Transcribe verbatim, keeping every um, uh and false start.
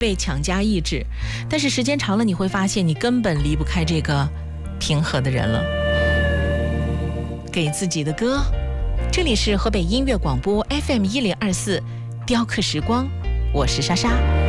被强加抑制，但是时间长了，你会发现你根本离不开这个平和的人了。给自己的歌，这里是河北音乐广播 F M 一零二四，雕刻时光，我是莎莎。